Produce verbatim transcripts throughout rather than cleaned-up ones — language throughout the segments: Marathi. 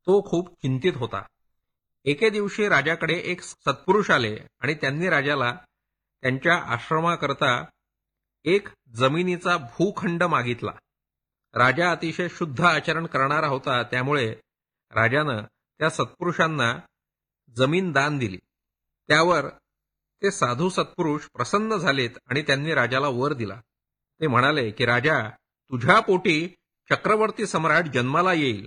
तो खूप चिंतित होता. एके दिवशी राजाकडे एक सत्पुरुष आले आणि त्यांनी राजाला त्यांच्या आश्रमाकरता एक जमिनीचा भूखंड मागितला. राजा अतिशय शुद्ध आचरण करणारा होता, त्यामुळे राजानं त्या सत्पुरुषांना जमीन दान दिली. त्यावर ते साधू सत्पुरुष प्रसन्न झालेत आणि त्यांनी राजाला वर दिला. ते म्हणाले की राजा, तुझ्या पोटी चक्रवर्ती सम्राट जन्माला येईल,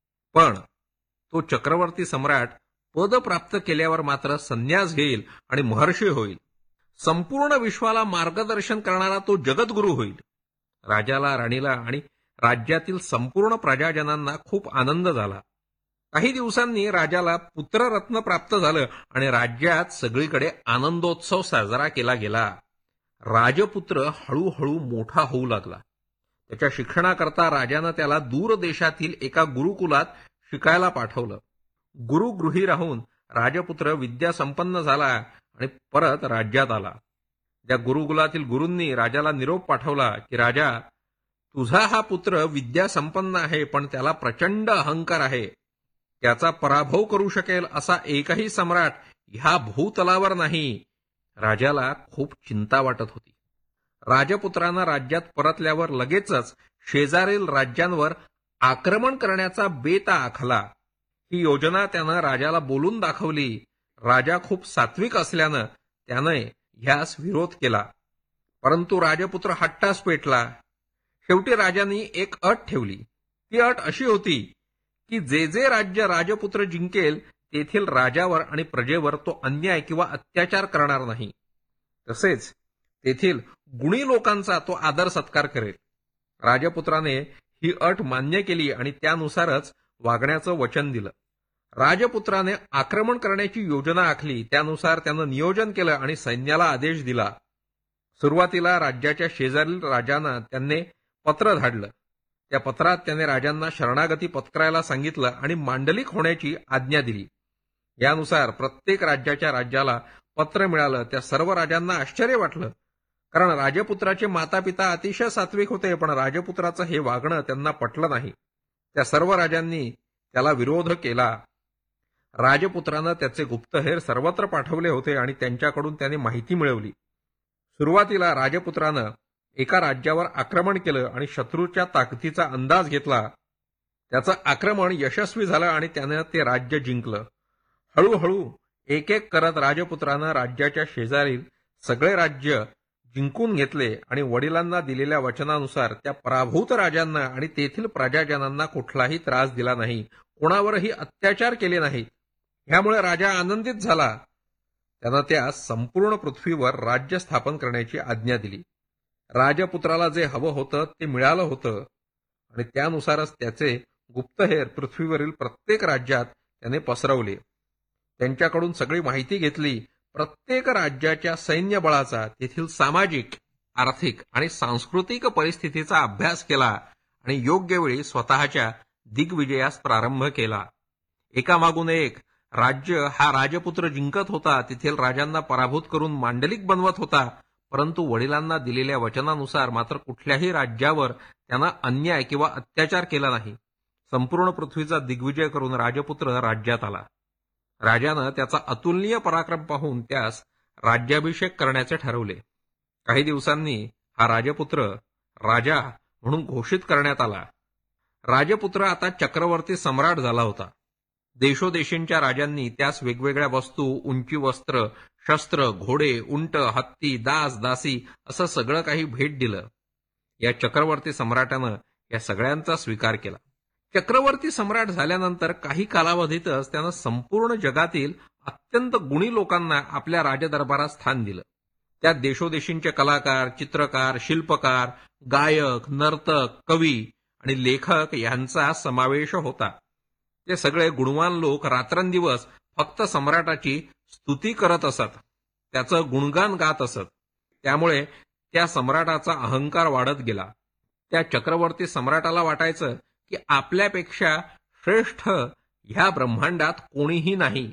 पण तो चक्रवर्ती सम्राट पद प्राप्त केल्यावर मात्र संन्यास घेईल आणि महर्षी होईल. संपूर्ण विश्वाला मार्गदर्शन करणारा तो जगद्गुरू होईल. राजाला, राणीला आणि राज्यातील संपूर्ण प्रजाजनांना खूप आनंद झाला. काही दिवसांनी राजाला पुत्ररत्न प्राप्त झालं आणि राज्यात सगळीकडे आनंदोत्सव साजरा केला गेला. राजपुत्र हळूहळू मोठा होऊ लागला. त्याच्या शिक्षणाकरता राजानं त्याला दूर देशातील एका गुरुकुलात शिकायला पाठवलं. गुरुगृही राहून राजपुत्र विद्यासंपन्न झाला आणि परत राज्यात आला. त्या गुरुकुलातील गुरूंनी राजाला निरोप पाठवला की राजा, तुझा हा पुत्र विद्यासंपन्न आहे, पण त्याला प्रचंड अहंकार आहे. त्याचा पराभव करू शकेल असा एकही सम्राट ह्या भूतलावर नाही. राजाला खूप चिंता वाटत होती. राजपुत्रानं राज्यात परतल्यावर लगेचच शेजारील राज्यांवर आक्रमण करण्याचा बेत आखला. ही योजना त्यानं राजाला बोलून दाखवली. राजा खूप सात्विक असल्यानं त्याने ह्यास विरोध केला, परंतु राजपुत्र हट्टास पेटला. शेवटी राजांनी एक अट ठेवली. ती अट अशी होती की जे जे राज्य राजपुत्र जिंकेल तेथील राजावर आणि प्रजेवर तो अन्याय किंवा अत्याचार करणार नाही. तसेच तेथील गुणी लोकांचा तो आदर सत्कार करेल. राजपुत्राने ही अट मान्य केली आणि त्यानुसारच वागण्याचं वचन दिलं. राजपुत्राने आक्रमण करण्याची योजना आखली. त्यानुसार त्यानं नियोजन केलं आणि सैन्याला आदेश दिला. सुरुवातीला राज्याच्या शेजारील राजांना त्यांनी पत्र धाडलं. त्या पत्रात त्याने राजांना शरणागती पत्करायला सांगितलं आणि मांडलिक होण्याची आज्ञा दिली. यानुसार प्रत्येक राज्याच्या राज्याला पत्र मिळालं. त्या सर्व राजांना आश्चर्य वाटलं, कारण राजपुत्राचे मातापिता अतिशय सात्विक होते, पण राजपुत्राचं हे वागणं त्यांना पटलं नाही. त्या सर्व राजांनी त्याला विरोध केला. राजपुत्रानं त्याचे गुप्तहेर सर्वत्र पाठवले होते आणि त्यांच्याकडून त्याने माहिती मिळवली. सुरुवातीला राजपुत्रानं एका राज्यावर आक्रमण केलं आणि शत्रूच्या ताकदीचा अंदाज घेतला. त्याचं आक्रमण यशस्वी झालं आणि त्यानं ते राज्य जिंकलं. हळूहळू एक एक करत राजपुत्रानं राज्याच्या शेजारील सगळे राज्य जिंकून घेतले आणि वडिलांना दिलेल्या वचनानुसार त्या पराभूत राजांना आणि तेथील प्रजाजनांना कुठलाही त्रास दिला नाही, कोणावरही अत्याचार केले नाहीत. ह्यामुळे राजा आनंदित झाला. त्यानं त्या संपूर्ण पृथ्वीवर राज्य स्थापन करण्याची आज्ञा दिली. राजपुत्राला जे हवं होतं ते मिळालं होतं आणि त्यानुसारच त्याचे गुप्तहेर पृथ्वीवरील प्रत्येक राज्यात त्याने पसरवले. त्यांच्याकडून सगळी माहिती घेतली. प्रत्येक राज्याच्या सैन्य बळाचा, तेथील सामाजिक, आर्थिक आणि सांस्कृतिक परिस्थितीचा अभ्यास केला आणि योग्य वेळी स्वतःच्या दिग्विजयास प्रारंभ केला. एकामागून एक राज्य हा राजपुत्र जिंकत होता. तेथील राजांना पराभूत करून मांडलिक बनवत होता, परंतु वडिलांना दिलेल्या वचनानुसार मात्र कुठल्याही राज्यावर त्यांना अन्याय किंवा अत्याचार केला नाही. संपूर्ण पृथ्वीचा दिग्विजय करून राजपुत्र राज्यात आला. राजानं त्याचा अतुलनीय पराक्रम पाहून त्यास राज्याभिषेक करण्याचे ठरवले. काही दिवसांनी हा राजपुत्र राजा म्हणून घोषित करण्यात आला. राजपुत्र आता चक्रवर्ती सम्राट झाला होता. देशोदेशींच्या राजांनी त्यास वेगवेगळ्या वस्तू, उंची वस्त्र, शस्त्र, घोडे, उंट, हत्ती, दास, दासी असं सगळं काही भेट दिलं. या चक्रवर्ती सम्राटानं या सगळ्यांचा स्वीकार केला. चक्रवर्ती सम्राट झाल्यानंतर काही कालावधीतच त्यानं संपूर्ण जगातील अत्यंत गुणी लोकांना आपल्या राजदरबारात स्थान दिलं. त्यात देशोदेशींचे कलाकार, चित्रकार, शिल्पकार, गायक, नर्तक, कवी आणि लेखक यांचा समावेश होता. ते सगळे गुणवान लोक रात्रंदिवस फक्त सम्राटाची स्तुती करत असत, त्याचं गुणगान गात असत. त्यामुळे त्या सम्राटाचा अहंकार वाढत गेला. त्या चक्रवर्ती सम्राटाला वाटायचं की आपल्यापेक्षा श्रेष्ठ ह्या ब्रह्मांडात कोणीही नाही.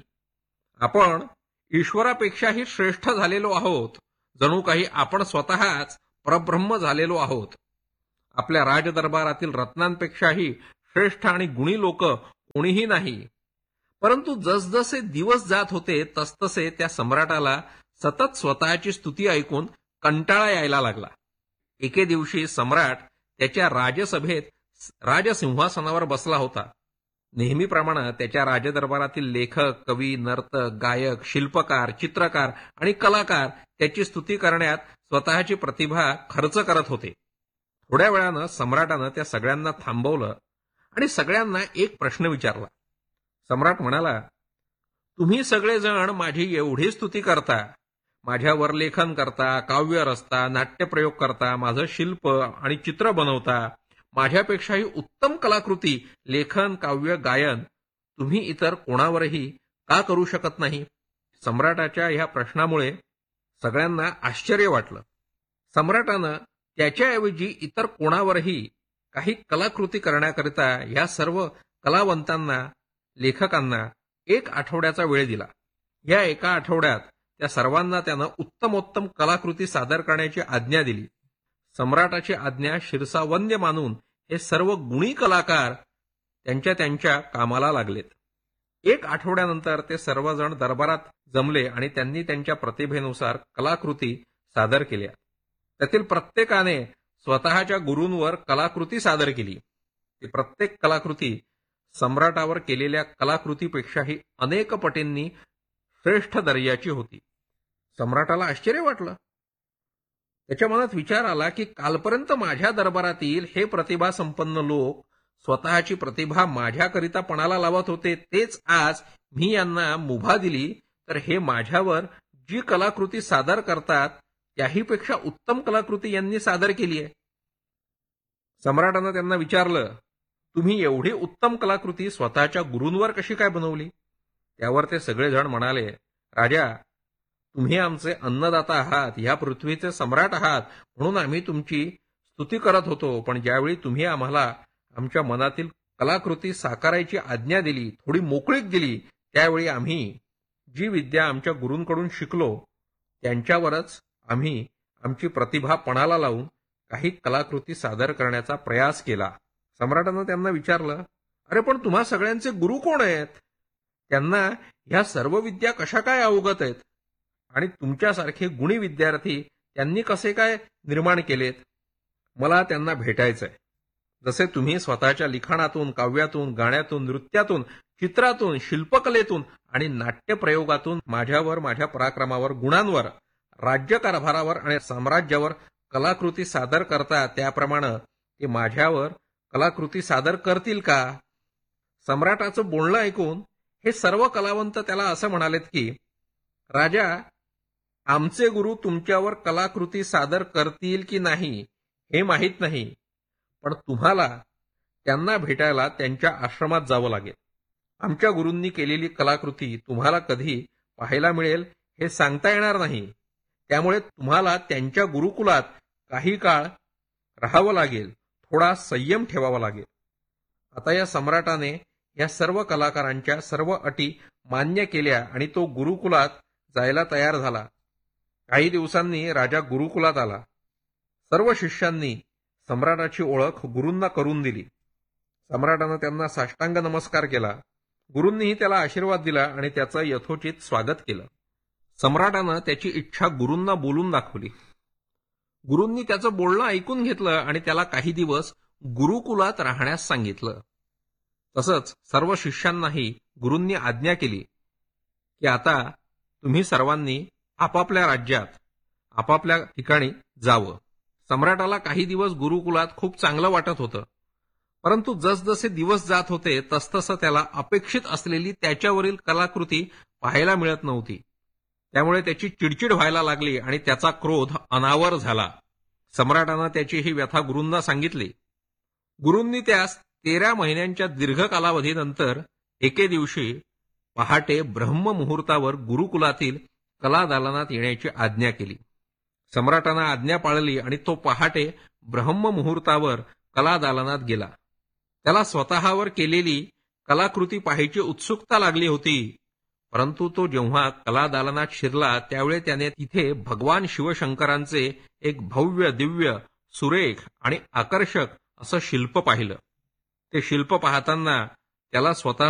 आपण ईश्वरापेक्षाही श्रेष्ठ झालेलो आहोत. जणू काही आपण स्वतःच परब्रह्म झालेलो आहोत. आपल्या राजदरबारातील रत्नांपेक्षाही श्रेष्ठ आणि गुणी लोक कोणीही नाही. परंतु जसजसे दिवस जात होते तसतसे त्या सम्राटाला सतत स्वतःची स्तुती ऐकून कंटाळा यायला लागला. एके दिवशी सम्राट त्याच्या राजसभेत राजसिंहासनावर बसला होता. नेहमीप्रमाणे त्याच्या राजदरबारातील लेखक, कवी, नर्तक, गायक, शिल्पकार, चित्रकार आणि कलाकार त्याची स्तुती करण्यात स्वतःची प्रतिभा खर्च करत होते. थोड्या वेळानं सम्राटानं त्या सगळ्यांना थांबवलं आणि सगळ्यांना एक प्रश्न विचारला. सम्राट म्हणाला, तुम्ही सगळेजण माझी एवढी स्तुती करता, माझ्यावर लेखन करता, काव्य रचता, नाट्यप्रयोग करता, माझं शिल्प आणि चित्र बनवता, माझ्यापेक्षाही उत्तम कलाकृती, लेखन, काव्य, गायन तुम्ही इतर कोणावरही का करू शकत नाही? सम्राटाच्या ह्या प्रश्नामुळे सगळ्यांना आश्चर्य वाटलं. सम्राटानं त्याच्याऐवजी इतर कोणावरही काही कलाकृती करण्याकरिता या सर्व कलावंतांना, लेखकांना एक आठवड्याचा वेळ दिला. या एका आठवड्यात त्या सर्वांना त्यानं उत्तमोत्तम कलाकृती सादर करण्याची आज्ञा दिली. सम्राटाची आज्ञा शिरसावंद्य मानून हे सर्व गुणी कलाकार त्यांच्या त्यांच्या कामाला लागलेत. एक आठवड्यानंतर ते सर्वजण दरबारात जमले आणि त्यांनी त्यांच्या प्रतिभेनुसार कलाकृती सादर केल्या. त्यातील प्रत्येकाने स्वतःच्या गुरूंवर कलाकृती सादर केली. ती प्रत्येक कलाकृती सम्राटावर केलेल्या कलाकृतीपेक्षाही अनेक पटींनी श्रेष्ठ दर्जाची होती. सम्राटाला आश्चर्य वाटलं. त्याच्या मनात विचार आला की कालपर्यंत माझ्या दरबारातील हे प्रतिभासंपन्न लोक स्वतःची प्रतिभा माझ्याकरिता पणाला लावत होते, तेच आज मी यांना मुभा दिली तर हे माझ्यावर जी कलाकृती सादर करतात त्याहीपेक्षा उत्तम कलाकृती यांनी सादर केली आहे. सम्राटानं त्यांना विचारलं, तुम्ही एवढी उत्तम कलाकृती स्वतःच्या गुरूंवर कशी काय बनवली? त्यावर ते सगळेजण म्हणाले, राजा, तुम्ही आमचे अन्नदाता आहात, या पृथ्वीचे सम्राट आहात, म्हणून आम्ही तुमची स्तुती करत होतो. पण ज्यावेळी तुम्ही आम्हाला आमच्या मनातील कलाकृती साकारायची आज्ञा दिली, थोडी मोकळीक दिली, त्यावेळी आम्ही जी विद्या आमच्या गुरूंकडून शिकलो त्यांच्यावरच आम्ही आमची प्रतिभा पणाला लावून काही कलाकृती सादर करण्याचा प्रयास केला. सम्राटानं त्यांना विचारलं, अरे पण तुम्हा सगळ्यांचे गुरु कोण आहेत? त्यांना ह्या सर्व विद्या कशा काय अवगत आहेत? आणि तुमच्यासारखे गुणी विद्यार्थी त्यांनी कसे काय निर्माण केलेत? मला त्यांना भेटायचंय. जसे तुम्ही स्वतःच्या लिखाणातून, काव्यातून, गाण्यातून, नृत्यातून, चित्रातून, शिल्पकलेतून आणि नाट्यप्रयोगातून माझ्यावर, माझ्या पराक्रमावर, गुणांवर, राज्यकारभारावर आणि साम्राज्यावर कलाकृती सादर करता, त्याप्रमाणे ते माझ्यावर कलाकृती सादर करतील का? सम्राटाचं बोलणं ऐकून हे सर्व कलावंत त्याला असं म्हणालेत की, राजा, आमचे गुरु तुमच्यावर कलाकृती सादर करतील की नाही हे माहीत नाही, पण तुम्हाला त्यांना भेटायला त्यांच्या आश्रमात जावं लागेल. आमच्या गुरूंनी केलेली कलाकृती तुम्हाला कधी पाहायला मिळेल हे सांगता येणार नाही. त्यामुळे तुम्हाला त्यांच्या गुरुकुलात काही काळ राहावं लागेल, थोडा संयम ठेवावा लागेल. आता या सम्राटाने या सर्व कलाकारांच्या सर्व अटी मान्य केल्या आणि तो गुरुकुलात जायला तयार झाला. काही दिवसांनी राजा गुरुकुलात आला. सर्व शिष्यांनी सम्राटाची ओळख गुरूंना करून दिली. सम्राटानं त्यांना साष्टांग नमस्कार केला. गुरूंनीही त्याला आशीर्वाद दिला आणि त्याचं यथोचित स्वागत केलं. सम्राटानं त्याची इच्छा गुरूंना बोलून दाखवली. गुरूंनी त्याचं बोलणं ऐकून घेतलं आणि त्याला काही दिवस गुरुकुलात राहण्यास सांगितलं. तसंच सर्व शिष्यांनाही गुरूंनी आज्ञा केली की आता तुम्ही सर्वांनी आपापल्या राज्यात, आपापल्या ठिकाणी जावं. सम्राटाला काही दिवस गुरुकुलात खूप चांगलं वाटत होतं, परंतु जसजसे दिवस जात होते तसतसं त्याला अपेक्षित असलेली त्याच्यावरील कलाकृती पाहायला मिळत नव्हती. त्यामुळे त्याची चिडचिड व्हायला लागली आणि त्याचा क्रोध अनावर झाला. सम्राटानं त्याची ही व्यथा गुरूंना सांगितली. गुरूंनी त्यास तेरा महिन्यांच्या दीर्घ कालावधीनंतर एके दिवशी पहाटे ब्रह्ममुहूर्तावर गुरुकुलातील कलादालनात येण्याची आज्ञा केली. सम्राटानं आज्ञा पाळली आणि तो पहाटे ब्रह्ममुहूर्तावर कलादालनात गेला. त्याला स्वतःवर केलेली कलाकृती पाहायची उत्सुकता लागली होती, परंतु तो जेव्हा कलादालनात शिरला त्यावेळी त्याने तिथे भगवान शिवशंकरांचे एक भव्य, दिव्य, सुरेख आणि आकर्षक असं शिल्प पाहिलं. ते शिल्प पाहताना त्याला स्वतः